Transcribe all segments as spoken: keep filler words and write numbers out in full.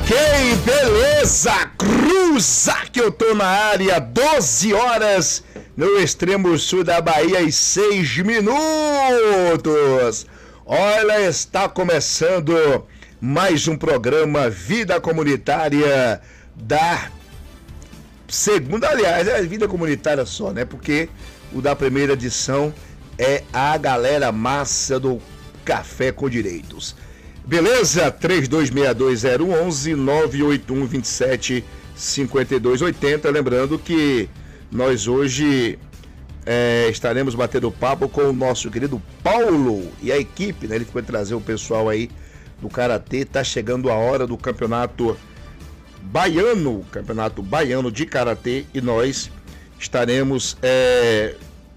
Ok, beleza, cruza que eu tô na área, doze horas no extremo sul da Bahia e seis minutos. Olha, está começando mais um programa Vida Comunitária da segunda, aliás, é Vida Comunitária só, né? Porque o da primeira edição é a galera massa do Café com Direitos. Beleza? três dois seis dois zero um um, nove oito um dois sete cinco dois oito zero. Lembrando que nós hoje é, estaremos batendo papo com o nosso querido Paulo e a equipe, né? Ele foi trazer o pessoal aí do Karatê. Tá chegando a hora do campeonato baiano, campeonato baiano de Karatê, e nós estaremos é,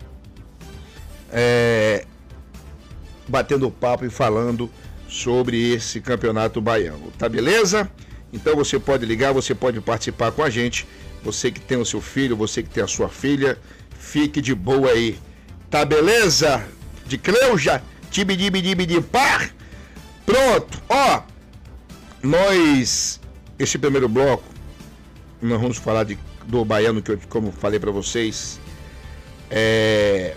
é, batendo papo e falando sobre esse campeonato baiano, tá beleza? Então você pode ligar, você pode participar com a gente, você que tem o seu filho, você que tem a sua filha, fique de boa aí, tá beleza? De Cleuja, tibidibidibidi, pá! Pronto, ó, nós, esse primeiro bloco, nós vamos falar de, do baiano, que eu, como falei pra vocês, é,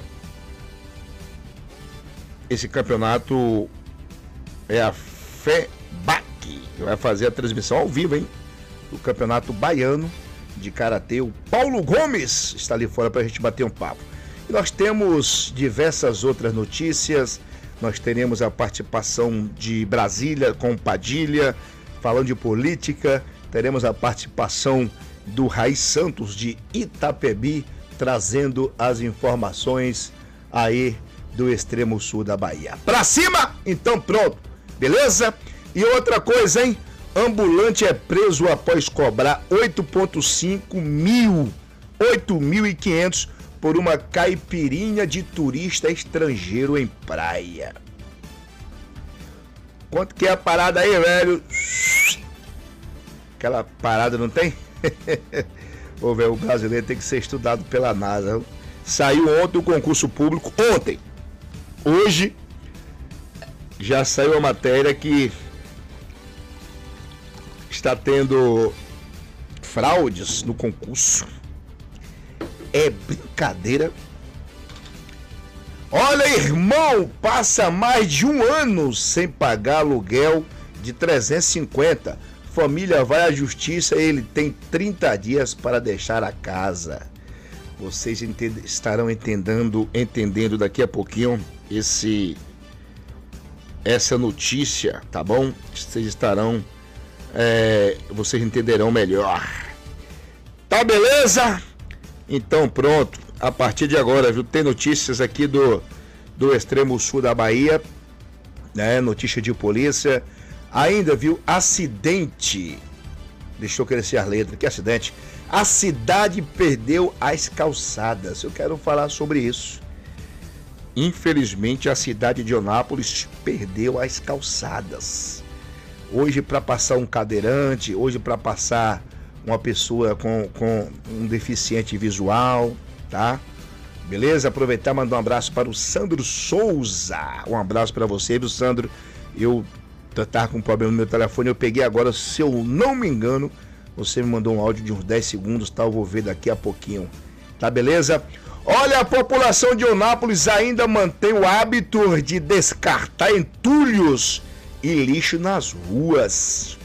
esse campeonato é a FEBAC, que vai fazer a transmissão ao vivo, hein? Do Campeonato Baiano de Karatê. O Paulo Gomes está ali fora para a gente bater um papo. E nós temos diversas outras notícias. Nós teremos a participação de Brasília com Padilha, falando de política. Teremos a participação do Raiz Santos de Itapebi, trazendo as informações aí do extremo sul da Bahia. Pra cima? Então pronto. Beleza? E outra coisa, hein? Ambulante é preso após cobrar oito vírgula cinco mil, oito mil e quinhentos por uma caipirinha de turista estrangeiro em praia. Quanto que é a parada aí, velho? Aquela parada não tem? Ô, velho, o brasileiro tem que ser estudado pela NASA. Saiu ontem o concurso público, ontem. Hoje já saiu a matéria que está tendo fraudes no concurso. É brincadeira. Olha, irmão, passa mais de um ano sem pagar aluguel de trezentos e cinquenta. Família vai à justiça e ele tem trinta dias para deixar a casa. Vocês entend- estarão entendendo, entendendo daqui a pouquinho esse... essa notícia, tá bom? Vocês estarão, é, vocês entenderão melhor. Tá beleza? Então pronto, a partir de agora, viu? Tem notícias aqui do, do extremo sul da Bahia, né? Notícia de polícia. Ainda, viu? Acidente. Deixa eu crescer as letras. Que acidente? A cidade perdeu as calçadas. Eu quero falar sobre isso. Infelizmente, a cidade de Eunápolis perdeu as calçadas. Hoje, para passar um cadeirante, hoje para passar uma pessoa com, com um deficiente visual, tá? Beleza? Aproveitar e mandar um abraço para o Sandro Souza. Um abraço para você, viu, Sandro? Eu tava com um problema no meu telefone, eu peguei agora, se eu não me engano, você me mandou um áudio de uns dez segundos, tá? Eu vou ver daqui a pouquinho. Tá beleza? Olha, a população de Eunápolis ainda mantém o hábito de descartar entulhos e lixo nas ruas.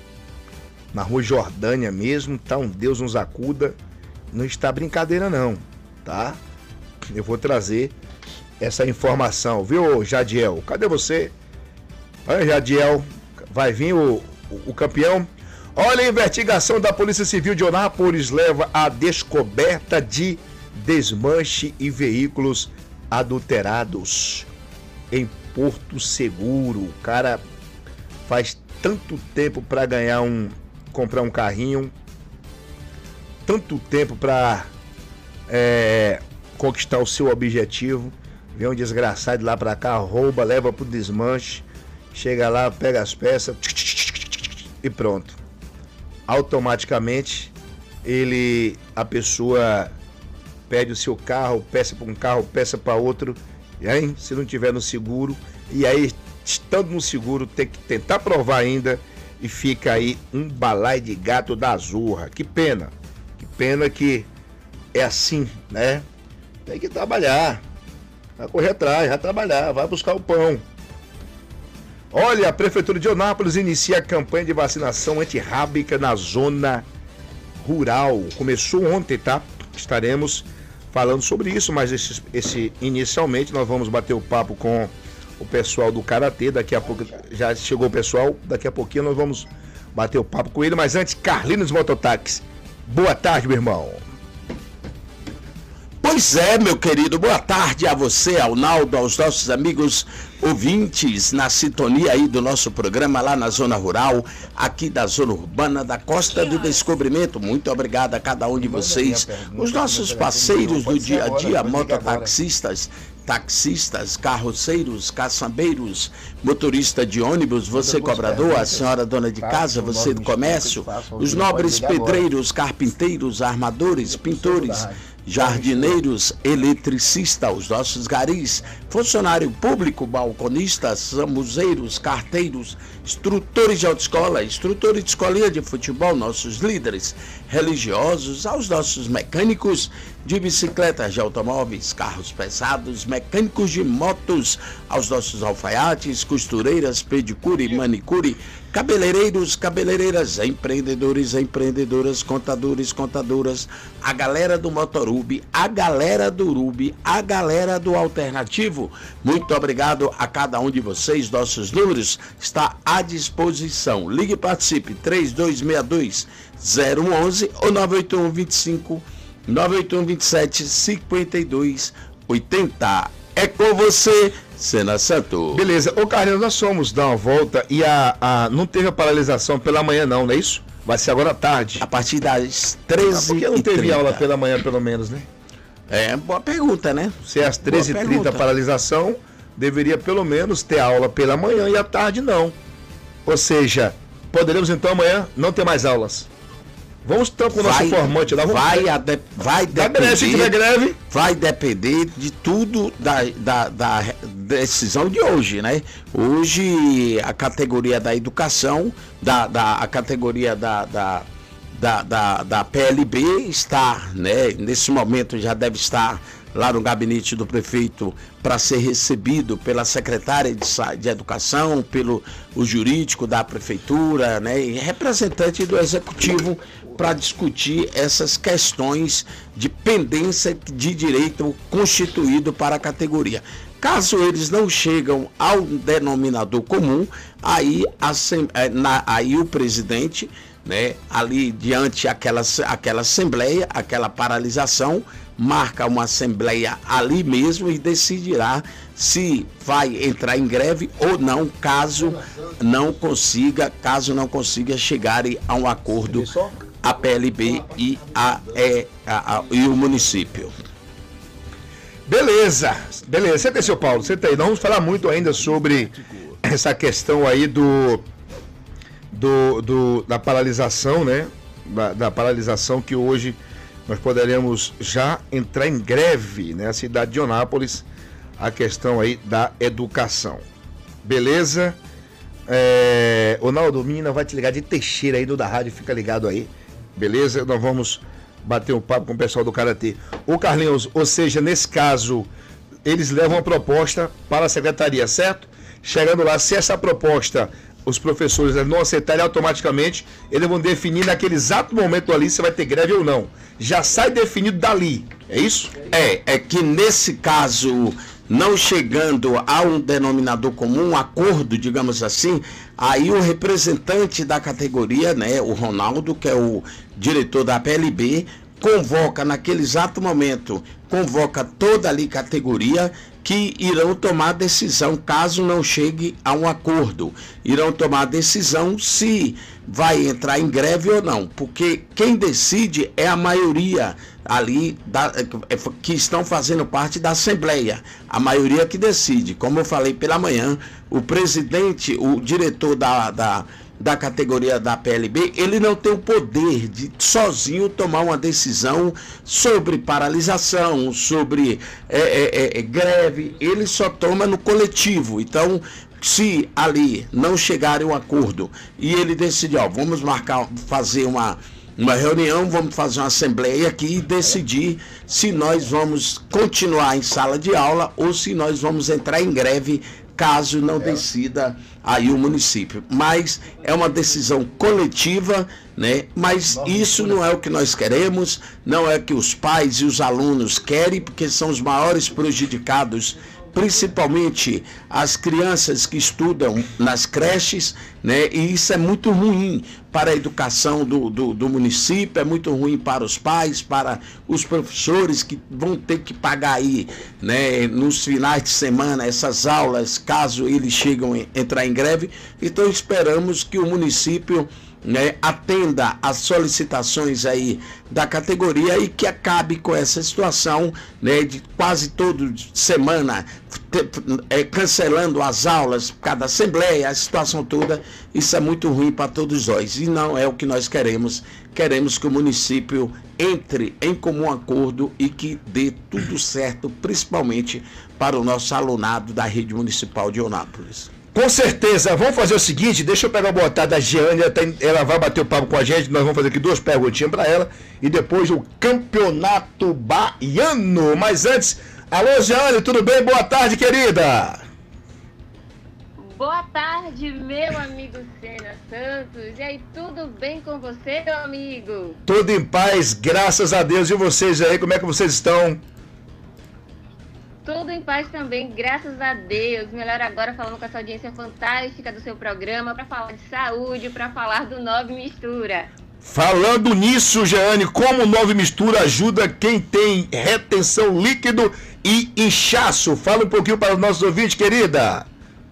Na rua Jordânia mesmo, tá? Um Deus nos acuda. Não está brincadeira não, tá? Eu vou trazer essa informação, viu, Jadiel? Cadê você? Olha, Jadiel, vai vir o, o, o campeão. Olha, a investigação da Polícia Civil de Eunápolis leva à descoberta de desmanche e veículos adulterados em Porto Seguro. O cara faz tanto tempo para ganhar um, comprar um carrinho, tanto tempo para é, conquistar o seu objetivo. Vem um desgraçado de lá para cá, rouba, leva pro desmanche, chega lá, pega as peças e pronto. Automaticamente ele, a pessoa pede o seu carro, peça para um carro, peça para outro, e aí, se não tiver no seguro, e aí, estando no seguro, tem que tentar provar ainda e fica aí um balaio de gato da Azurra. Que pena, que pena que é assim, né? Tem que trabalhar, vai correr atrás, vai trabalhar, vai buscar o pão. Olha, a Prefeitura de Eunápolis inicia a campanha de vacinação antirrábica na zona rural. Começou ontem, tá? Estaremos falando sobre isso, mas esse, esse inicialmente nós vamos bater o papo com o pessoal do Karatê. Daqui a pouco já chegou o pessoal, daqui a pouquinho nós vamos bater o papo com ele, mas antes, Carlinhos Mototáxi. Boa tarde, meu irmão. Pois é, meu querido, boa tarde a você, ao Naldo, aos nossos amigos ouvintes na sintonia aí do nosso programa lá na zona rural, aqui da zona urbana, da Costa do Descobrimento. Muito obrigado a cada um de vocês, os nossos parceiros do dia a dia, mototaxistas, taxistas, carroceiros, caçambeiros, motorista de ônibus, você cobrador, a senhora dona de casa, você do comércio, os nobres pedreiros, carpinteiros, armadores, pintores, jardineiros, eletricistas, os nossos garis, funcionário público, balconistas, samuzeiros, carteiros, instrutores de autoescola, instrutores de escolinha de futebol, nossos líderes religiosos, aos nossos mecânicos de bicicletas, de automóveis, carros pesados, mecânicos de motos, aos nossos alfaiates, costureiras, pedicure, manicure, cabeleireiros, cabeleireiras, empreendedores, empreendedoras, contadores, contadoras, a galera do Motorub, a galera do Urubi, a galera do Alternativo. Muito obrigado a cada um de vocês. Nossos números está à disposição. Ligue e participe, três dois seis dois, zero um um um ou nove oito um, vinte e cinco, nove oito um, vinte e sete, cinquenta e dois, oitenta. É com você, Sena Santo. Beleza. Ô, Carlinhos, nós fomos dar uma volta e a, a, não teve a paralisação pela manhã não, não é isso? Vai ser agora à tarde. A partir das treze e trinta. Ah, por que não teve aula pela manhã, pelo menos, né? É, boa pergunta, né? Se é às treze e trinta a paralisação, deveria pelo menos ter aula pela manhã e à tarde não. Ou seja, poderemos então amanhã não ter mais aulas. Vamos então com o nosso informante lá. Vamos vai, de, vai depender, se tiver greve. Vai depender de tudo da, da, da decisão de hoje, né? Hoje a categoria da educação, da, da, a categoria da, da, da, da, da P L B está, né? Nesse momento já deve estar lá no gabinete do prefeito para ser recebido pela secretária de, de Educação, pelo o jurídico da prefeitura, né? E representante do executivo para discutir essas questões de pendência de direito constituído para a categoria. Caso eles não chegam ao denominador comum, aí, a, na, aí o presidente, né, ali diante aquela, aquela assembleia, aquela paralisação, marca uma assembleia ali mesmo e decidirá se vai entrar em greve ou não, caso não consiga, caso não consiga chegar a um acordo a P L B e, a, é, a, a, e o município. Beleza, beleza. Senta aí, seu Paulo, senta aí. Nós vamos falar muito ainda sobre essa questão aí do, do, do da paralisação, né? Da, da paralisação que hoje nós poderemos já entrar em greve, né? A cidade de Eunápolis, a questão aí da educação. Beleza? É, o Naldo Mina vai te ligar de Teixeira aí do da rádio, fica ligado aí. Beleza? Nós vamos bater um papo com o pessoal do Karatê. Ô Carlinhos, ou seja, nesse caso, eles levam a proposta para a secretaria, certo? Chegando lá, se essa proposta os professores não aceitarem automaticamente, eles vão definir naquele exato momento ali se vai ter greve ou não. Já sai definido dali, é isso? É, é que nesse caso, não chegando a um denominador comum, um acordo, digamos assim, aí o representante da categoria, né, o Ronaldo, que é o diretor da P L B, convoca naquele exato momento, convoca toda ali categoria que irão tomar decisão caso não chegue a um acordo. Irão tomar decisão se vai entrar em greve ou não, porque quem decide é a maioria ali da, que estão fazendo parte da Assembleia, a maioria que decide. Como eu falei pela manhã, o presidente, o diretor da, da, da categoria da P L B, ele não tem o poder de sozinho tomar uma decisão sobre paralisação, sobre é, é, é, greve, ele só toma no coletivo. Então, se ali não chegarem a um acordo e ele decidir, ó, vamos marcar, fazer uma, uma reunião, vamos fazer uma assembleia aqui e decidir se nós vamos continuar em sala de aula ou se nós vamos entrar em greve caso não decida aí o município. Mas é uma decisão coletiva, né? Mas isso não é o que nós queremos, não é o que os pais e os alunos querem, porque são os maiores prejudicados, principalmente as crianças que estudam nas creches, né? E isso é muito ruim para a educação do, do, do município, é muito ruim para os pais, para os professores que vão ter que pagar aí, né, nos finais de semana essas aulas, caso eles chegam a entrar em greve. Então esperamos que o município, né, atenda às solicitações aí da categoria e que acabe com essa situação, né, de quase toda semana te, é, cancelando as aulas por causa da assembleia, a situação toda. Isso é muito ruim para todos nós e não é o que nós queremos. Queremos que o município entre em comum acordo e que dê tudo certo, principalmente para o nosso alunado da rede municipal de Eunápolis. Com certeza. Vamos fazer o seguinte, deixa eu pegar a boa tarde da Jeane, ela vai bater o papo com a gente, nós vamos fazer aqui duas perguntinhas para ela e depois o campeonato baiano. Mas antes, alô Jeane, tudo bem? Boa tarde, querida. Boa tarde, meu amigo Sena Santos. E aí, tudo bem com você, meu amigo? Tudo em paz, graças a Deus. E vocês aí, como é que vocês estão? Tudo em paz também, graças a Deus. Melhor agora falando com essa audiência fantástica do seu programa para falar de saúde, para falar do Nove Mistura. Falando nisso, Jeane, como o Nove Mistura ajuda quem tem retenção líquido e inchaço? Fala um pouquinho para os nossos ouvintes, querida.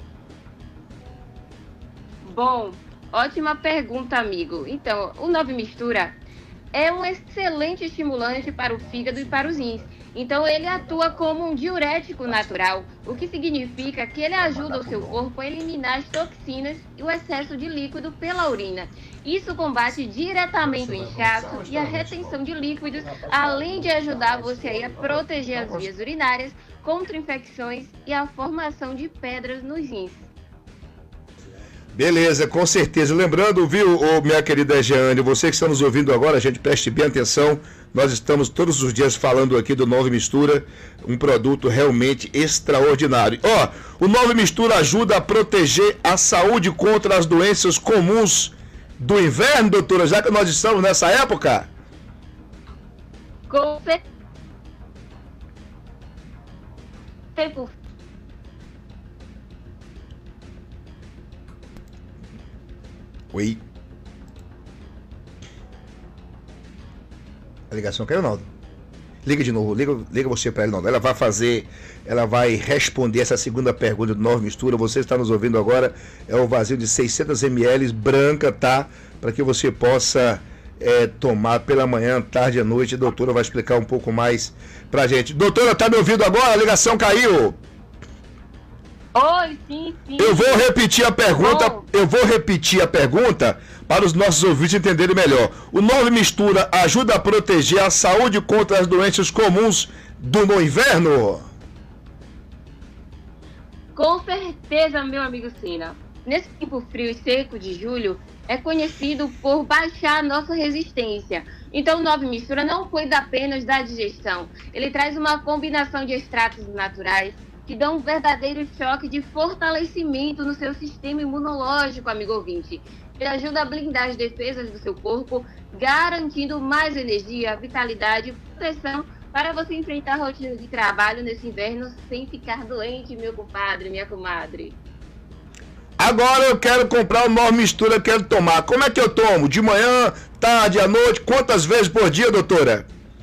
Bom, ótima pergunta, amigo. Então, o Nove Mistura é um excelente estimulante para o fígado e para os rins. Então, ele atua como um diurético natural, o que significa que ele ajuda o seu corpo a eliminar as toxinas e o excesso de líquido pela urina. Isso combate diretamente o inchaço e a retenção de líquidos, além de ajudar você a proteger as vias urinárias contra infecções e a formação de pedras nos rins. Beleza, com certeza. Lembrando, viu, ô, minha querida Jeane, você que está nos ouvindo agora, gente, preste bem atenção. Nós estamos todos os dias falando aqui do Nove Mistura, um produto realmente extraordinário. Ó, o Nove Mistura ajuda a proteger a saúde contra as doenças comuns do inverno, doutora, já que nós estamos nessa época? Com certeza. Oi. A ligação caiu, Naldo? Liga de novo, liga, liga você para ela, Naldo. Ela vai fazer, ela vai responder essa segunda pergunta do Nove Mistura. Você está nos ouvindo agora, é o vazio de seiscentos mililitros, branca, tá? Para que você possa é, tomar pela manhã, tarde à noite. A doutora vai explicar um pouco mais pra gente. Doutora, tá me ouvindo agora? A ligação caiu. Oi, sim, sim. Eu vou repetir a pergunta, Bom. eu vou repetir a pergunta para os nossos ouvintes entenderem melhor. O Nove Mistura ajuda a proteger a saúde contra as doenças comuns do no inverno? Com certeza, meu amigo Sina. Nesse tempo frio e seco de julho, é conhecido por baixar a nossa resistência. Então, o Nove Mistura não cuida apenas da digestão. Ele traz uma combinação de extratos naturais que dão um verdadeiro choque de fortalecimento no seu sistema imunológico, amigo ouvinte. Ele ajuda a blindar as defesas do seu corpo, garantindo mais energia, vitalidade e proteção para você enfrentar a rotina de trabalho nesse inverno sem ficar doente, meu compadre, minha comadre. Agora eu quero comprar o Nove Mistura, eu quero tomar. Como é que eu tomo? De manhã, tarde, à noite? Quantas vezes por dia, doutora?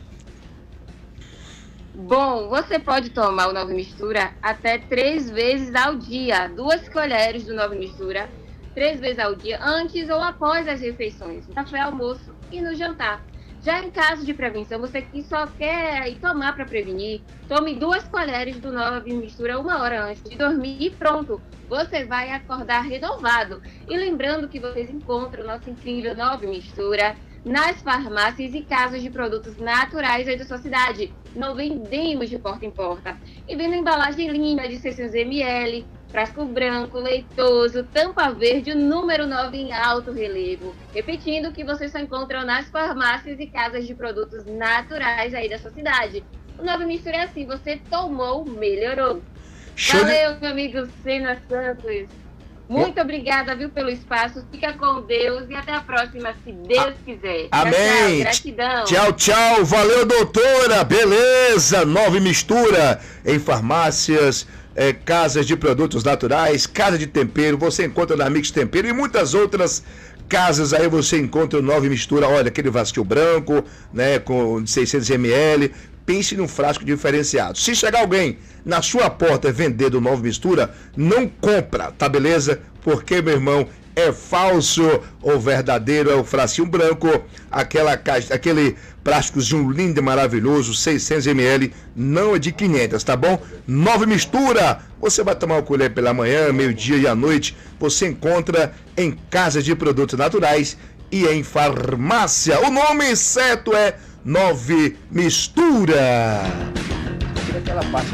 Bom, você pode tomar o Nove Mistura até três vezes ao dia. Duas colheres do Nove Mistura, três vezes ao dia, antes ou após as refeições, no café, almoço e no jantar. Já em caso de prevenção, você que só quer ir tomar para prevenir, tome duas colheres do Nove Mistura uma hora antes de dormir e pronto, você vai acordar renovado. E lembrando que vocês encontram o nosso incrível Nove Mistura nas farmácias e casas de produtos naturais aí da sua cidade. Não vendemos de porta em porta. E vendo embalagem linda de seiscentos mililitros, frasco branco, leitoso, tampa verde, o número nove em alto relevo. Repetindo que vocês só encontram nas farmácias e casas de produtos naturais aí da sua cidade. O Nove Mistura é assim, você tomou, melhorou. Show Valeu, de... meu amigo Sena Santos. Muito obrigada, viu, pelo espaço. Fica com Deus e até a próxima, se Deus quiser. Amém. Tchau, tchau, gratidão. Tchau, tchau. Valeu, doutora. Beleza. Nove Mistura em farmácias, é, casas de produtos naturais, casa de tempero. Você encontra na Mix Tempero e muitas outras casas aí você encontra o Nove Mistura. Olha, aquele vasquinho branco, né, com seiscentos mililitros. Pense num frasco diferenciado. Se chegar alguém na sua porta vender do Nove Mistura, não compra, tá beleza? Porque, meu irmão, é falso ou verdadeiro, é o frasquinho branco, aquela caixa, aquele plásticozinho lindo e maravilhoso, seiscentos mililitros, não é de quinhentos, tá bom? Nove Mistura, você vai tomar uma colher pela manhã, meio-dia e à noite, você encontra em casas de produtos naturais e em farmácia. O nome certo é Nove Mistura. Aquela parte.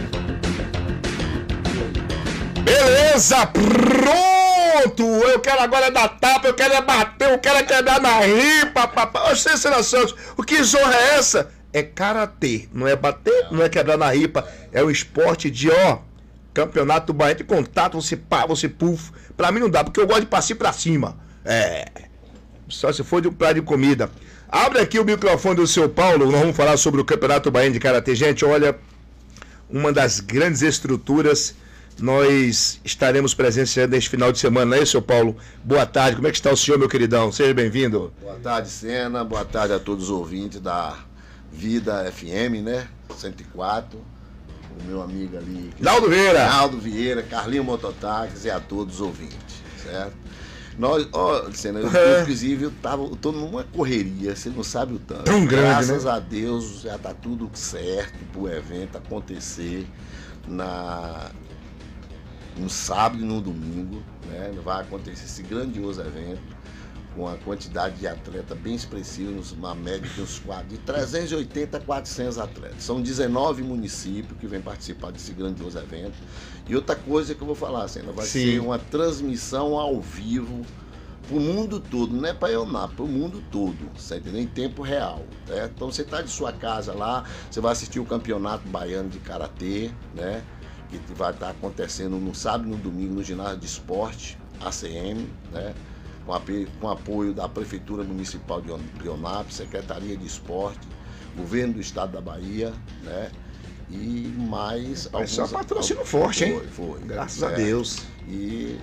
Beleza, pronto. Eu quero agora dar tapa, eu quero é bater, eu quero é quebrar na ripa, papai. Oxe, Sena Santos, o que zorra é essa? É karatê, não é bater, não é quebrar na ripa, é um esporte de, ó, campeonato baiano de contato, você pá, você puf. Pra mim não dá, porque eu gosto de passar pra cima. É, só se for de um prato de comida. Abre aqui o microfone do seu Paulo, nós vamos falar sobre o Campeonato Baiano de Karatê. Gente, olha, uma das grandes estruturas, nós estaremos presenciando neste final de semana, não é isso, seu Paulo? Boa tarde, como é que está o senhor, meu queridão? Seja bem-vindo. Boa tarde, Sena, boa tarde a todos os ouvintes da Vida F M, né, cento e quatro, o meu amigo ali... Naldo Vieira. Naldo Vieira, Carlinho Mototáxi e a todos os ouvintes, certo? Nós, ó, Sena, eu, É. inclusive, eu tava, eu tô numa correria, você não sabe o tanto. Tão grande, Graças né? a Deus já tá tudo certo pro evento acontecer na, no sábado e no domingo, né? Vai acontecer esse grandioso evento com a quantidade de atletas bem expressiva, uma média de uns quatro, de trezentos e oitenta a quatrocentos atletas. São dezenove municípios que vêm participar desse grandioso evento. E outra coisa que eu vou falar, assim, vai Sim. ser uma transmissão ao vivo para o mundo todo, não é para Eunápolis, para o mundo todo, você entendeu? Em tempo real. Né? Então você está de sua casa lá, você vai assistir o Campeonato Baiano de Karatê, né? Que vai estar acontecendo no sábado e no domingo no Ginásio de Esporte, A C M, né? Com, apoio, com apoio da Prefeitura Municipal de Eunápolis, Secretaria de Esporte, Governo do Estado da Bahia, né? E mais... Mas só alguns- patrocínio forte, hein? Foi, foi. Graças É. a Deus. E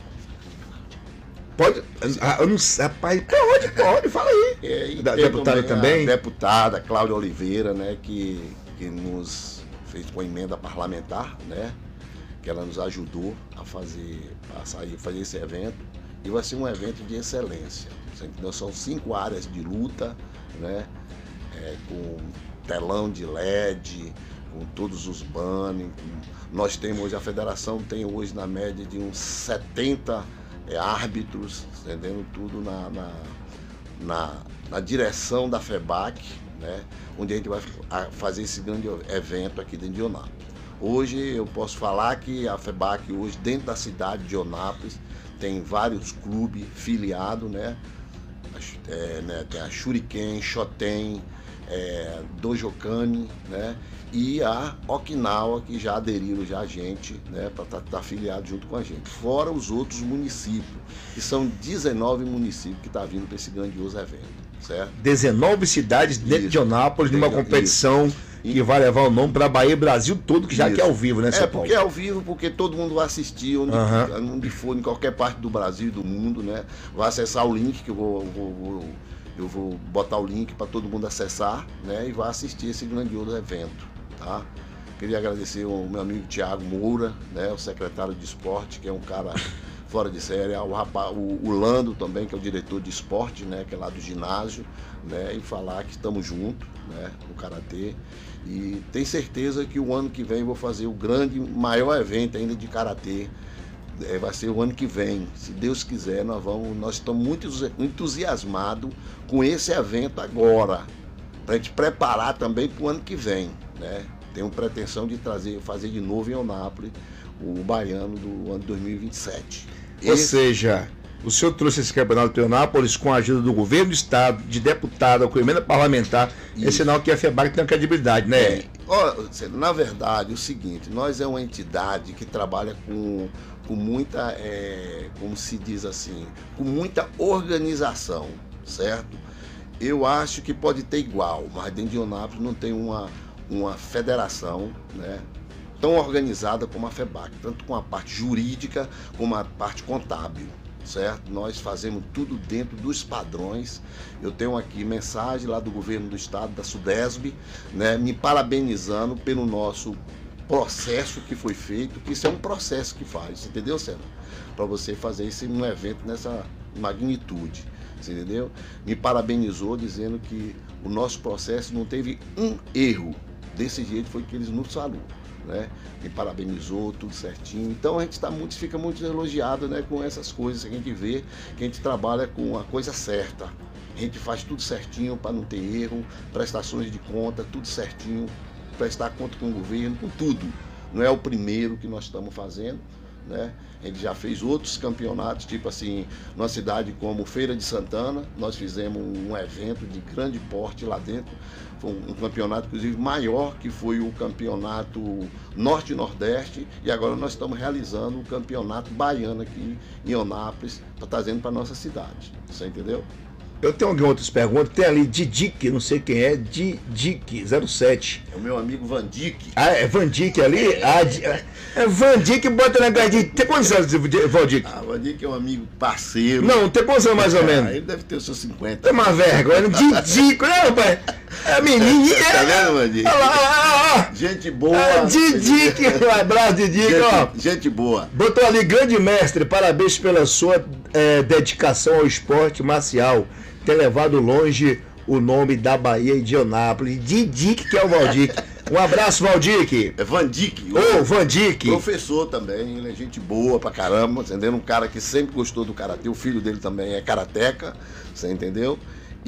Pode. Ah, eu não sei, rapaz. Pode, pode, fala aí. É, e Da tem deputada também? A deputada Cláudia Oliveira, né, que, que nos fez com emenda parlamentar, né, que ela nos ajudou a fazer, a sair, fazer esse evento. E vai ser um evento de excelência. Você entendeu? São cinco áreas de luta, né, é, com telão de L E D, com todos os banners. Com... Nós temos hoje, a federação tem hoje na média de uns setenta é, árbitros, entendendo? Tudo na, na, na, na direção da FEBAC, né? Onde a gente vai fazer esse grande evento aqui dentro de Eunápolis. Hoje eu posso falar que a FEBAC hoje, dentro da cidade de Eunápolis, tem vários clubes filiados, né? É, né? Tem a Shuriken, Shoten, é, Dojokane, né? E a Okinawa, que já aderiram já a gente, né? Para estar tá, tá afiliado junto com a gente. Fora os outros municípios, que são dezenove municípios que estão tá vindo para esse grandioso evento, certo? dezenove cidades dentro Isso. de Eunápolis, numa Isso. competição que vai levar o nome para a Bahia e Brasil todo, que já Isso. que é ao vivo, né, É, seu porque é Paulo? ao vivo, porque todo mundo vai assistir, onde, Aham. onde for, em qualquer parte do Brasil e do mundo, né? Vai acessar o link, que eu vou, vou- vou- eu vou botar o link para todo mundo acessar, né? E vai assistir esse grandioso evento, tá? Queria agradecer ao meu amigo Tiago Moura, né? O secretário de esporte, que é um cara fora de série, o, rapaz, o, o Lando também, que é o diretor de esporte, né? Que é lá do ginásio, né? E falar que estamos juntos, né? No Karatê. E tenho certeza que o ano que vem eu vou fazer o grande, maior evento ainda de Karatê. É, vai ser o ano que vem. Se Deus quiser, nós vamos. Nós estamos muito entusiasmados com esse evento agora. Para a gente preparar também para o ano que vem. Né? Tenho pretensão de trazer, fazer de novo em Eunápolis o baiano do ano dois mil e vinte e sete. Ou Esse... seja, o senhor trouxe esse campeonato de Eunápolis com a ajuda do governo do estado, de deputado, com emenda parlamentar. Isso. É sinal que a FEBAC tem uma credibilidade, né? É. Ó, na verdade, o seguinte, nós é uma entidade que trabalha com, com muita, é, como se diz assim, com muita organização, certo? Eu acho que pode ter igual, mas dentro de Eunápolis não tem uma, uma federação, né, tão organizada como a FEBAC, tanto com a parte jurídica como a parte contábil. Certo? Nós fazemos tudo dentro dos padrões. Eu tenho aqui mensagem lá do governo do estado, da Sudesb, né, me parabenizando pelo nosso processo que foi feito, que isso é um processo que faz, entendeu, Senna? Para você fazer isso em um evento nessa magnitude, você entendeu? Me parabenizou dizendo que o nosso processo não teve um erro. Desse jeito foi que eles nos falaram. Né? Me parabenizou, tudo certinho. Então a gente tá muito, fica muito elogiado, né, com essas coisas que a gente vê, que a gente trabalha com a coisa certa. A gente faz tudo certinho para não ter erro, prestações de conta, tudo certinho, prestar conta com o governo, com tudo. Não é o primeiro que nós estamos fazendo, né? A gente já fez outros campeonatos, tipo assim, numa cidade como Feira de Santana, nós fizemos um evento de grande porte lá dentro. Foi um campeonato, inclusive, maior, que foi o campeonato Norte e Nordeste, e agora nós estamos realizando o campeonato baiano aqui em Eunápolis, trazendo para a nossa cidade. Você entendeu? Eu tenho algumas outras perguntas. Tem ali Didic, não sei quem é, Didic zero sete. É o meu amigo Vandic. Ah, é Vandic ali? É, ah, é Vandic, bota na gadinha. Tem quantos anos, Vandic? Ah, Vandic é um amigo parceiro. Não, tem quantos anos mais ou menos? Ah, ele deve ter os seus cinquenta. Tem uma vergonha. Didic, né, rapaz? É menininha. Tá vendo, Vandic? Olha lá, olha lá, olha lá. Gente boa. Ah, Didic, um abraço, Didic, gente, ó. Gente boa. Botou ali, grande mestre, parabéns pela sua é, dedicação ao esporte marcial. Ter levado longe o nome da Bahia e de Eunápolis. Didic, que é o Valdic. Um abraço, Valdic. É Vandic. Ô, oh, Vandic. Professor também, ele é gente boa pra caramba, entendeu? Um cara que sempre gostou do karatê. O filho dele também é karateca, você entendeu?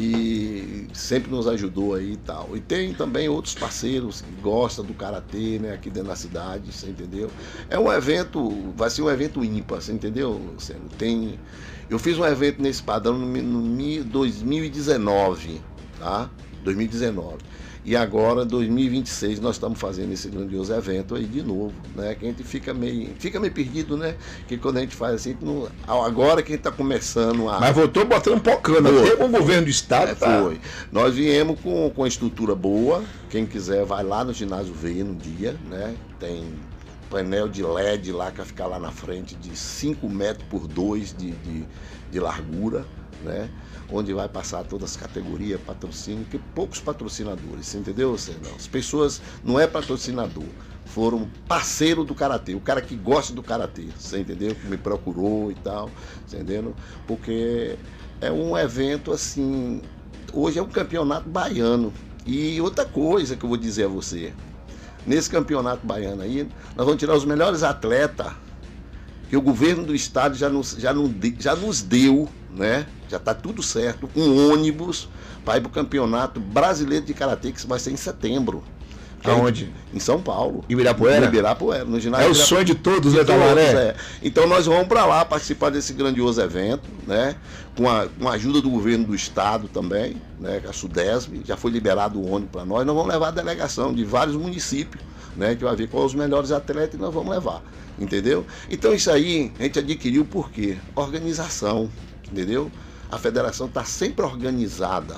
E sempre nos ajudou aí e tal. E tem também outros parceiros que gostam do karatê, né, aqui dentro da cidade, você entendeu? É um evento, vai ser um evento ímpar, você entendeu? Tem... Eu fiz um evento nesse padrão no, no dois mil e dezenove, tá? dois mil e dezenove. E agora, dois mil e vinte e seis, nós estamos fazendo esse grandioso evento aí de novo, né? Que a gente fica meio, fica meio perdido, né? Que quando a gente faz assim, não, agora que a gente está começando a... Mas voltou botando um pocando, até com o governo do estado. É, tá? Foi. Nós viemos com, com a estrutura boa. Quem quiser vai lá no ginásio ver no dia, né? Tem painel de L E D lá que vai ficar lá na frente de cinco metros por dois de, de, de largura, né? Onde vai passar todas as categorias, patrocínio, que poucos patrocinadores, você entendeu? Você não. As pessoas não é patrocinador, foram parceiro do karatê, o cara que gosta do karatê, você entendeu? Que me procurou e tal, você entendeu? Porque é um evento assim, hoje é um campeonato baiano. E outra coisa que eu vou dizer a você, nesse campeonato baiano aí, nós vamos tirar os melhores atletas que o governo do estado já nos, já não, já nos deu, né? Já está tudo certo, um ônibus para ir para o campeonato brasileiro de karatê, que vai ser em setembro. Aonde? Em São Paulo. Em Ibirapuera? Em Ibirapuera, no ginásio. É o sonho de todos, né, Tamaré? Tamaré? Então nós vamos para lá participar desse grandioso evento, né? Com a, com a ajuda do governo do estado também, né? A Sudesb, já foi liberado o ônibus para nós. Nós vamos levar a delegação de vários municípios, né? Que vai ver quais os melhores atletas e nós vamos levar, entendeu? Então isso aí a gente adquiriu por quê? Organização, entendeu? A federação está sempre organizada,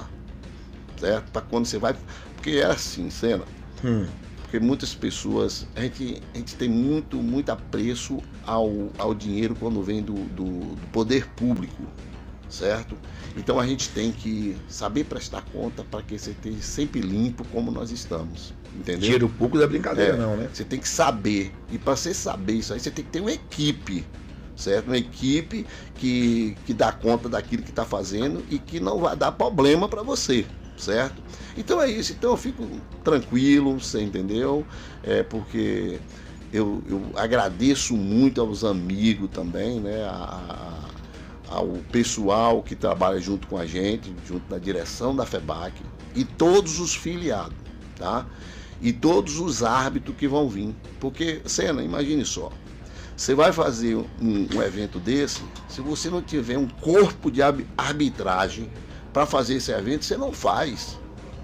certo? Para quando você vai... Porque é assim, Senna. Hum. Porque muitas pessoas... A gente, a gente tem muito, muito apreço ao, ao dinheiro quando vem do, do, do poder público, certo? Então a gente tem que saber prestar conta para que você esteja sempre limpo como nós estamos, entendeu? Dinheiro público não é brincadeira, É, não, né? Você tem que saber. E para você saber isso aí, você tem que ter uma equipe, certo? Uma equipe que, que dá conta daquilo que está fazendo e que não vai dar problema para você, certo? Então é isso. Então eu fico tranquilo, você entendeu? É porque eu, eu agradeço muito aos amigos também, né? A, a, ao pessoal que trabalha junto com a gente, junto na direção da FEBAC e todos os filiados, tá? E todos os árbitros que vão vir. Porque, Senna, imagine só, Você vai fazer um, um evento desse, se você não tiver um corpo de arbitragem para fazer esse evento, você não faz.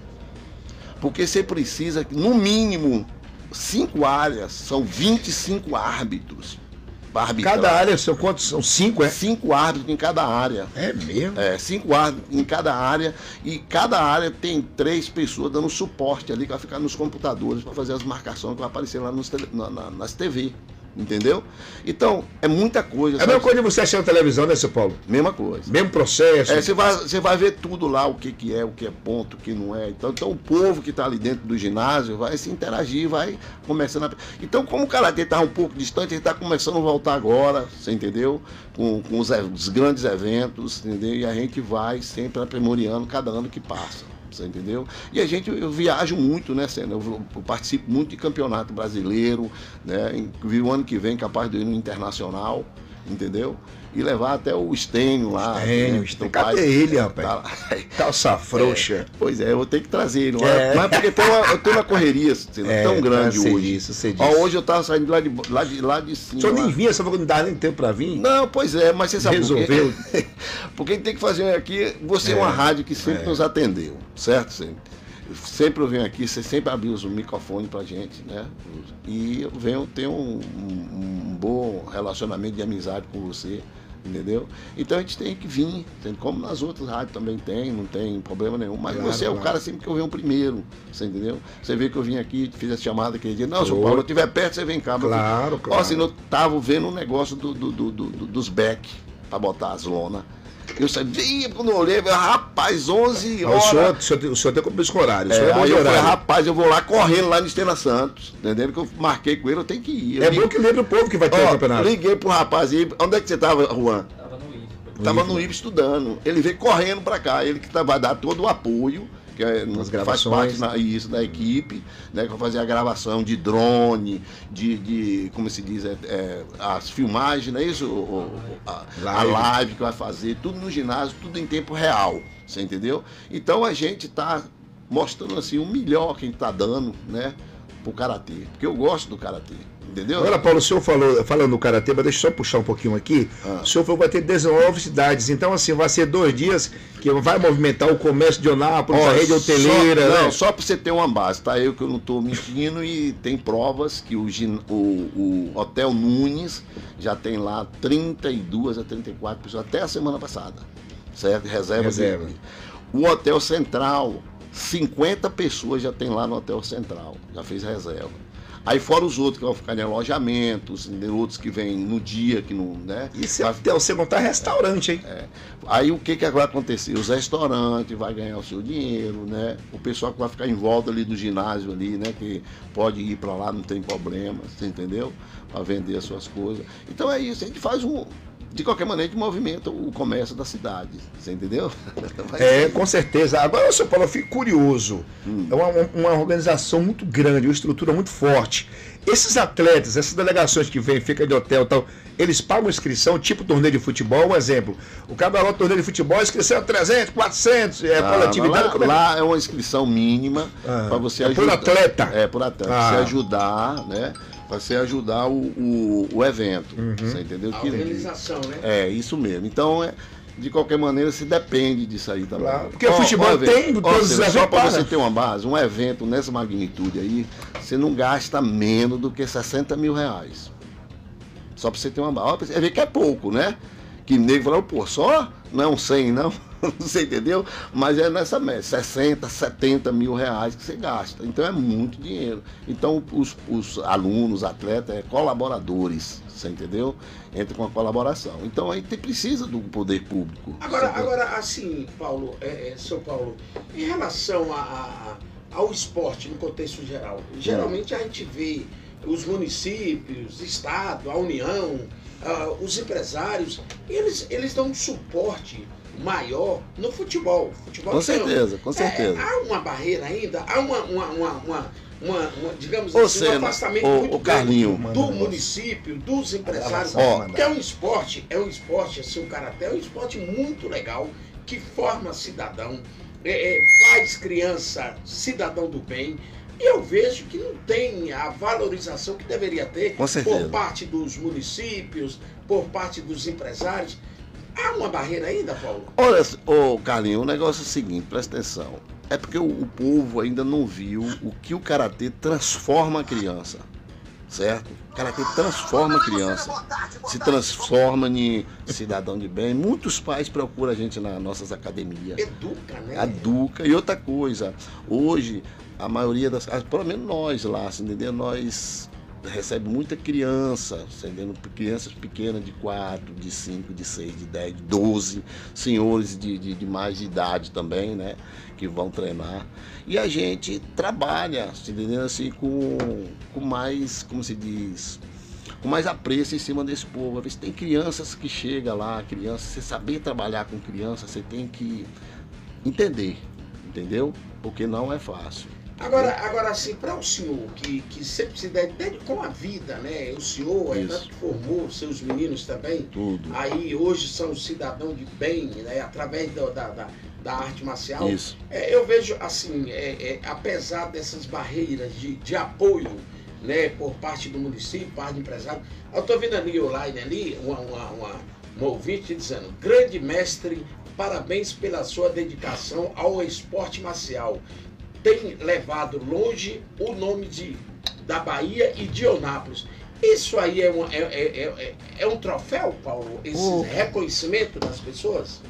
Porque você precisa, no mínimo, cinco áreas, são vinte e cinco árbitros. Cada área são quantos? São cinco, é? Cinco árbitros em cada área. É mesmo? É, cinco árbitros em cada área. E cada área tem três pessoas dando suporte ali, que vai ficar nos computadores para fazer as marcações que vai aparecer lá nos tele, na, na, nas T V. Entendeu? Então, é muita coisa. É a mesma coisa de você assistir na televisão, né, seu Paulo? Mesma coisa. Mesmo processo. É, você vai, você vai ver tudo lá, o que, que é, o que é ponto, o que não é. Então, então o povo que está ali dentro do ginásio vai se interagir, vai começando a... Então, como o Karatê está um pouco distante, ele está começando a voltar agora, você entendeu? Com, com os, os grandes eventos, entendeu? E a gente vai sempre aprimorando cada ano que passa. Você entendeu? E a gente, eu viajo muito, né, Senna? Eu, eu participo muito de campeonato brasileiro, né? O ano que vem capaz de ir no internacional, entendeu? E levar até o Estênio lá. Estênio, né? Cadê ele, rapaz? Tá, calça frouxa. É, pois é, eu vou ter que trazer ele. É. Mas porque tem uma, eu tenho uma correria Senna, é, tão grande sei hoje. Disso, sei Ó, disso. hoje eu tava saindo lá de, lá de, lá de cima. O senhor nem lá. vinha, só falou que não dá nem tempo pra vir? Não, pois é, mas você sabe Resolveu. por quê? Porque tem que fazer aqui. Você é, é uma rádio que sempre é. nos atendeu, certo, Senna? Sempre eu venho aqui, você sempre abriu o microfone pra gente, né? E eu venho ter um, um, um bom relacionamento de amizade com você, entendeu? Então a gente tem que vir, como nas outras rádios também tem, não tem problema nenhum. Mas claro, você é o claro. cara sempre que eu venho primeiro, você entendeu? Você vê que eu vim aqui, fiz a chamada aquele dia, não, São Paulo, eu estiver perto, você vem cá. Claro, eu, claro. Ó, assim, eu tava vendo um negócio do, do, do, do, dos back, pra botar as lonas. Eu sabia, quando eu olhei, rapaz, onze horas. O senhor, o senhor, o senhor tem compromisso com horário. O senhor É, é bom aí de eu falei, horário. rapaz, eu vou lá correndo lá no Estela Santos, entendeu? Que eu marquei com ele, eu tenho que ir. Eu É liguei- bom que lembre o povo que vai ter Ó, o campeonato. liguei pro rapaz aí, onde é que você tava, Juan? Tava no I F. Tava no I B estudando. Ele veio correndo pra cá, ele que tá- vai dar todo o apoio, que é, Nas faz gravações. parte na, isso, da equipe, né? Que vai fazer a gravação de drone, de, de como se diz, é, é, as filmagens, não é isso? O, o- a, a Live. live que vai fazer, tudo no ginásio, tudo em tempo real, você entendeu? Então a gente tá mostrando assim o melhor que a gente tá dando, né? Pro Karatê, porque eu gosto do Karatê, entendeu? Agora, Paulo, o senhor falou, falando do Karatê, mas deixa eu só puxar um pouquinho aqui. Ah. O senhor falou que vai ter dezenove cidades. Então, assim, vai ser dois dias que vai movimentar o comércio de Onápolis, Ó, a rede hoteleira, só, né? Não, só para você ter uma base, tá? Eu que eu não estou mentindo e tem provas que o, gin- o, o Hotel Nunes já tem lá trinta e duas a trinta e quatro pessoas, até a semana passada, certo? Reserva. Reserva. dele. O Hotel Central, cinquenta pessoas já tem lá no Hotel Central, já fez reserva. Aí fora os outros que vão ficar em alojamentos, entendeu? Outros que vêm no dia, que não, né? Isso é hotel, você montar restaurante, hein? É. Aí o que, que vai acontecer? Os restaurantes vão ganhar o seu dinheiro, né? O pessoal que vai ficar em volta ali do ginásio ali, né? Que pode ir para lá, não tem problema, você entendeu? Para vender as suas coisas. Então é isso, a gente faz um... De qualquer maneira, a gente movimenta o comércio da cidade, você entendeu? Mas- É, com certeza. Agora, seu Paulo, eu fico curioso. Hum. É uma, uma organização muito grande, uma estrutura muito forte. Esses atletas, essas delegações que vêm, fica de hotel e tal, eles pagam inscrição, tipo torneio de futebol, um exemplo. O cara vai lá, torneio de futebol, a inscrição é trezentos, quatrocentos, é Ah, coletividade. lá, como é que- lá é uma inscrição mínima Ah, para você é por ajudar. atleta? É, por atleta. Ah. Você ajudar, né? Para você ajudar o, o, o evento. Você entendeu? A Que- organização, né? É, isso mesmo. Então, é, de qualquer maneira, se depende disso aí também. Claro, porque o futebol evento- tem, ó, todos os Ciro, Só eventos para para. você ter uma base, um evento nessa magnitude aí, você não gasta menos do que sessenta mil reais. Só para você ter uma base. Ó, Você vê que é pouco, né? Que nego falou, pô, só? Não é um cem, não? Você entendeu? Mas é nessa média, sessenta, setenta mil reais que você gasta. Então é muito dinheiro. Então os, os alunos, atletas, é colaboradores, você entendeu? Entra com a colaboração. Então a gente precisa do poder público. Agora, Você- agora assim, Paulo, é, é, seu Paulo, em relação a, a- ao esporte no contexto geral, geralmente a gente vê os municípios, Estado, a União, ah, os empresários, eles, eles dão um suporte maior no futebol. futebol Com então, certeza, com é, certeza. há uma barreira ainda, há uma, uma, uma, uma, uma- uma, digamos Ô, assim, um Senna, afastamento ô, muito ô, Carlinho, grande do município, dos empresários. Ó, Porque é um esporte, é um esporte, assim, o Karatê é um esporte muito legal, que forma cidadão, é, é, faz criança cidadão do bem. E eu vejo que não tem a valorização que deveria ter Com certeza. por parte dos municípios, por parte dos empresários. Há uma barreira ainda, Paulo? Olha, ô Carlinhos, o negócio é o seguinte, presta atenção. É porque o, o povo ainda não viu o que o karatê transforma a criança, certo? O karatê transforma a criança, se transforma em cidadão de bem. Muitos pais procuram a gente nas nossas academias. Educa, né? Educa. E outra coisa, hoje a maioria das, pelo menos nós lá, assim, entendeu? Nós recebe muita criança, entendeu? Crianças pequenas de quatro, de cinco, de seis, de dez, de doze, senhores de, de, de mais de idade também, né? Que vão treinar. E a gente trabalha, entendeu? Assim, com, com mais, como se diz, com mais apreço em cima desse povo. Às vezes tem crianças que chegam lá, crianças, você saber trabalhar com criança, você tem que entender, entendeu? Porque não é fácil. Agora, agora assim, para o senhor, que, que sempre se dedicou a vida, né? O senhor é tanto que formou seus meninos também. Tudo. Aí hoje são cidadãos de bem, né? Através do, da, da, da arte marcial. Isso. É, eu vejo assim, é, é, apesar dessas barreiras de, de apoio, né? Por parte do município, parte do empresário. Eu estou vendo ali online ali, uma, uma, uma, uma ouvinte dizendo, grande mestre, parabéns pela sua dedicação ao esporte marcial. Tem levado longe o nome de, da Bahia e de Eunápolis. Isso aí é, uma, é, é, é, é um troféu, Paulo? Esse Oh. reconhecimento das pessoas?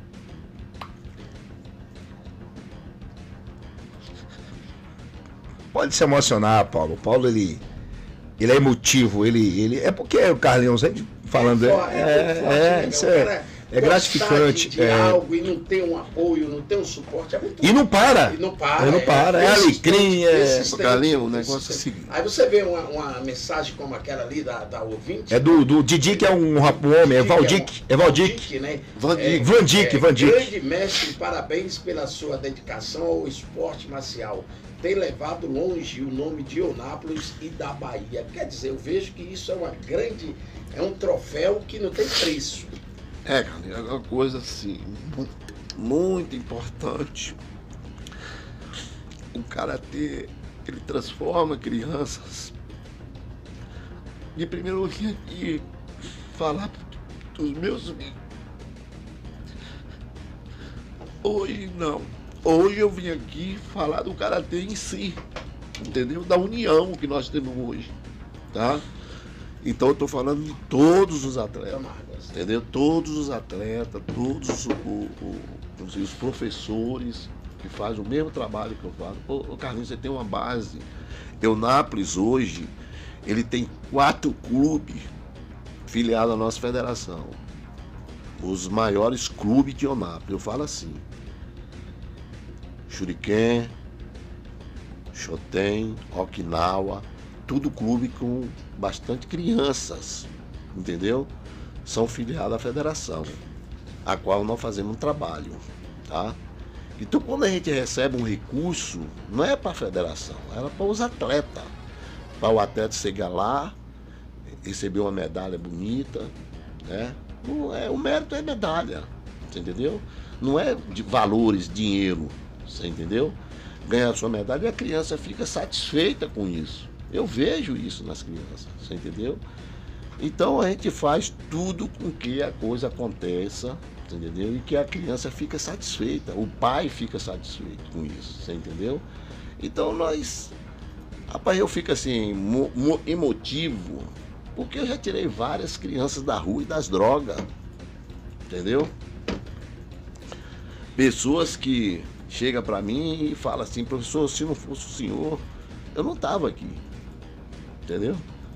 Pode se emocionar, Paulo. O Paulo, ele, ele é emotivo. Ele, ele, é porque o Carlinhos sempre falando... É, forte, é, forte, é, né? isso O é, cara é gostar gratificante. De, de é. algo e não ter um apoio, não ter um suporte. É muito E não para. E não para. E não para. É persistente, alecrim, é- persistente, Carlinhos, o negócio é o persistente. seguinte. Aí você vê uma, uma mensagem como aquela ali da, da ouvinte. É do, do Didi, que é um, rap- um homem. É Valdic. É Valdic. né? Van Dijk. É, Van Dijk, é, Van Dijk. Grande mestre, parabéns pela sua dedicação ao esporte marcial. Tem levado longe o nome de Eunápolis e da Bahia. Quer dizer, eu vejo que isso é uma grande, é um troféu que não tem preço. É, cara, é uma coisa assim, mu- muito importante. O karatê, ele transforma crianças. De primeiro eu vim aqui falar dos meus amigos. Hoje não. Hoje eu vim aqui falar do karatê em si, entendeu? Da união que nós temos hoje, tá? Então eu tô falando de todos os atletas. Entendeu? Todos os atletas, todos o, o, o, os professores que fazem o mesmo trabalho que eu faço. Ô, ô Carlinhos, você tem uma base. Eunápolis hoje, ele tem quatro clubes filiados à nossa federação. Os maiores clubes de Eunápolis. Eu falo assim. Shuriken, Shoten, Okinawa, tudo clube com bastante crianças, entendeu? São filiados à federação, a qual nós fazemos um trabalho, tá? Então, quando a gente recebe um recurso, não é para a federação, é para os atletas. Para o atleta chegar lá, receber uma medalha bonita, né? Não é, o mérito é medalha, você entendeu? Não é de valores, dinheiro, você entendeu? Ganhar a sua medalha e a criança fica satisfeita com isso. Eu vejo isso nas crianças, você entendeu? Então a gente faz tudo com que a coisa aconteça, entendeu? E que a criança fica satisfeita, o pai fica satisfeito com isso, você entendeu? Então nós, rapaz, eu fico assim, mo, mo, emotivo, porque eu já tirei várias crianças da rua e das drogas, entendeu? Pessoas que chegam para mim e falam assim, professor, se não fosse o senhor, eu não estava aqui, entendeu?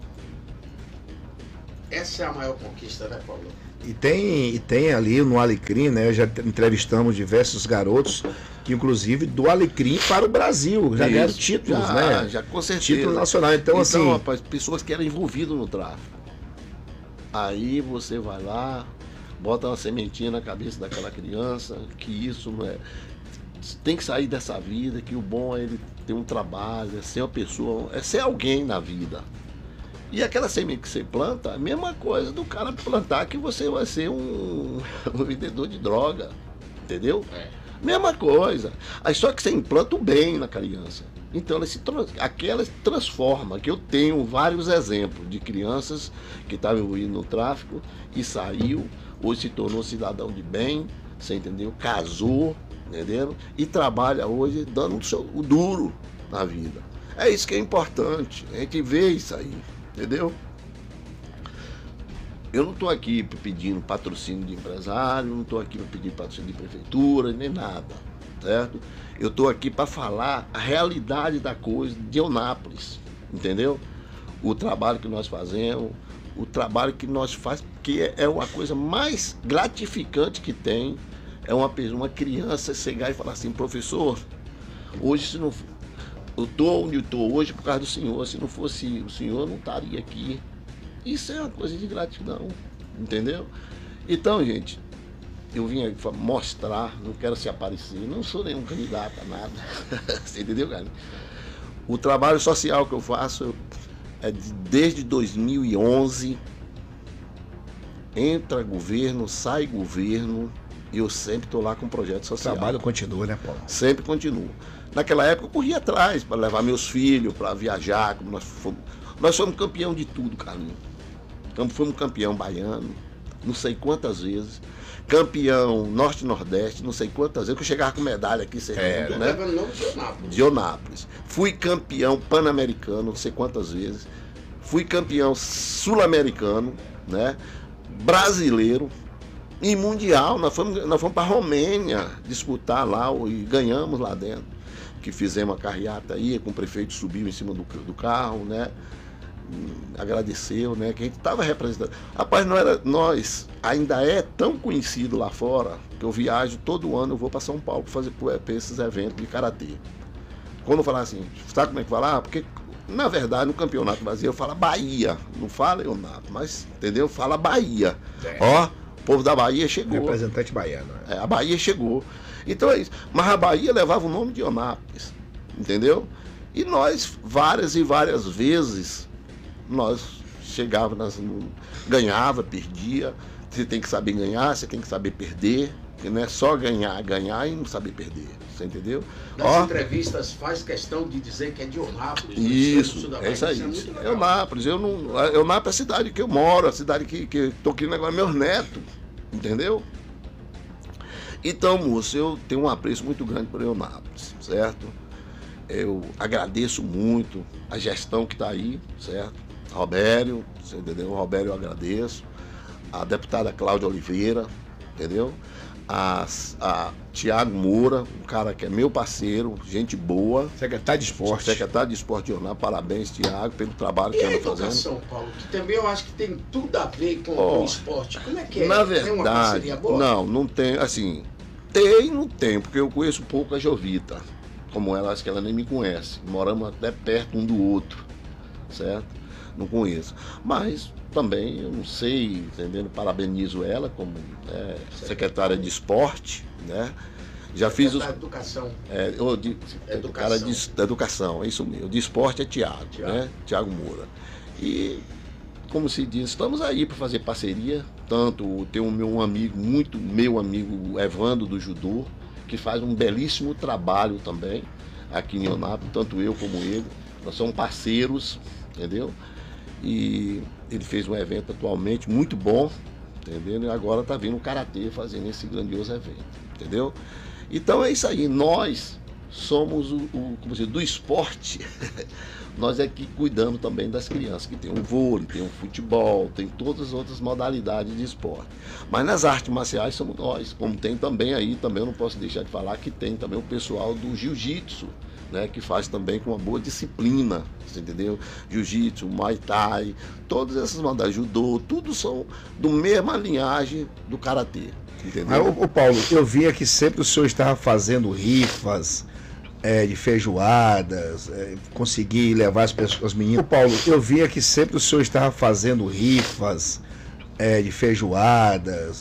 Essa é a maior conquista, né, Paulo? E tem, e tem ali no Alecrim, né? Já entrevistamos diversos garotos, que inclusive do Alecrim para o Brasil, já Isso, ganharam títulos, já, né? Já, com certeza. Título nacional. Então, Então, assim. rapaz, pessoas que eram envolvidas no tráfico. Aí você vai lá, bota uma sementinha na cabeça daquela criança, que isso não é. Tem que sair dessa vida, que o bom é ele ter um trabalho, é ser uma pessoa, é ser alguém na vida. E aquela semente que você planta, a mesma coisa do cara plantar que você vai ser um, um vendedor de droga, entendeu? É. Mesma coisa. Aí só que você implanta o bem na criança, Então ela se aquela se transforma, que eu tenho vários exemplos de crianças que estavam envolvidas no tráfico e saiu, hoje se tornou cidadão de bem, você entendeu? Casou, entendeu? E trabalha hoje dando o, seu, o duro na vida. É isso que é importante, a gente vê isso aí, entendeu? Eu não estou aqui pedindo patrocínio de empresário, não estou aqui para pedir patrocínio de prefeitura, nem nada, certo? Eu estou aqui para falar a realidade da coisa de Eunápolis, entendeu? O trabalho que nós fazemos, o trabalho que nós fazemos, que é uma coisa mais gratificante que tem, é uma, uma criança chegar e falar assim, professor, hoje se não eu estou onde eu estou hoje por causa do senhor, se não fosse o senhor eu não estaria aqui. Isso é uma coisa de gratidão, entendeu? Então, gente, eu vim aqui para mostrar, não quero se aparecer, não sou nenhum candidato a nada, você entendeu, cara? O trabalho social que eu faço é de, desde dois mil e onze, entra governo, sai governo, e eu sempre estou lá com projeto social. O trabalho continua, né, Paulo? Sempre continua. Naquela época eu corria atrás para levar meus filhos, para viajar, como nós fomos. Nós somos campeão de tudo, Carlinhos. Fomos campeão baiano, não sei quantas vezes. Campeão norte-nordeste, não sei quantas vezes. Que eu chegava com medalha aqui, você é, lembra, né? Levando o nome de Eunápolis. De Eunápolis. Fui campeão pan-americano, não sei quantas vezes. Fui campeão sul-americano, né? Brasileiro. E mundial. Nós fomos, nós fomos para a Romênia disputar lá e ganhamos lá dentro. Que fizemos a carreata aí, com o prefeito subiu em cima do, do carro, né? Agradeceu, né? Que a gente estava representando. Rapaz, não era, nós ainda é tão conhecido lá fora que eu viajo todo ano, eu vou para São Paulo para fazer para esses eventos de karatê. Quando eu falar assim, sabe como é que falar? Porque, na verdade, no Campeonato Brasileiro fala Bahia, não fala Eunápolis, mas, entendeu? Fala Bahia. É. Ó, o povo da Bahia chegou. Representante baiano. É, a Bahia chegou. Então é isso. Mas a Bahia levava o nome de Eunápolis, entendeu? E nós, várias e várias vezes, nós chegávamos, ganhava, perdia. Você tem que saber ganhar, você tem que saber perder. Que não é só ganhar, ganhar e não saber perder. Você entendeu? Nas Ó, entrevistas faz questão de dizer que é de Eunápolis. Isso, é isso aí. Isso é Eunápolis. Eu não, Eunápolis é a cidade que eu moro, a cidade que, que eu tô criando agora meus netos. Entendeu? Então, moço, eu tenho um apreço muito grande por Eunápolis, certo? Eu agradeço muito a gestão que está aí, certo? Robério, você entendeu? O Robério eu agradeço. A deputada Cláudia Oliveira, entendeu? A, a Tiago Moura, um cara que é meu parceiro, gente boa. Secretário de Esporte. Secretário de Esporte de Eunápolis. Parabéns, Tiago, pelo trabalho e que anda fazendo. São Paulo, que também eu acho que tem tudo a ver com, oh, com o esporte. Como é que é? Na Tem uma verdade, parceria boa? não, não tem, assim, tem, não tem, porque eu conheço pouco a Jovita. Como ela, acho que ela nem me conhece. Moramos até perto um do outro, certo? Não conheço. Mas também, eu não sei, entendendo? Parabenizo ela como é, secretária de esporte, né? Já fiz os... Educação. É, eu, de, educação. Cara de, de educação, é isso mesmo. De esporte é Tiago, né? Tiago Moura. E, como se diz, estamos aí para fazer parceria. Tanto tem um meu amigo, muito meu amigo, Evandro do Judô, que faz um belíssimo trabalho também aqui em Eunápolis, tanto eu como ele. Nós somos parceiros, entendeu? E ele fez um evento atualmente muito bom, entendeu? E agora está vindo o Karatê fazendo esse grandioso evento, entendeu? Então é isso aí, nós somos o, o como se diz, do esporte, nós é que cuidamos também das crianças, que tem o vôlei, tem o futebol, tem todas as outras modalidades de esporte. Mas nas artes marciais somos nós, como tem também aí, também eu não posso deixar de falar que tem também o pessoal do jiu-jitsu, né, que faz também com uma boa disciplina, você entendeu? Jiu-jitsu, Muay Thai, todas essas modalidades, judô, tudo são do mesma linhagem do karatê, entendeu? Mas, ô, ô Paulo, eu via que sempre o senhor estava fazendo rifas é, de feijoadas, é, conseguir levar as pessoas, as meninas. Ô Paulo, eu via que sempre o senhor estava fazendo rifas é, de feijoadas,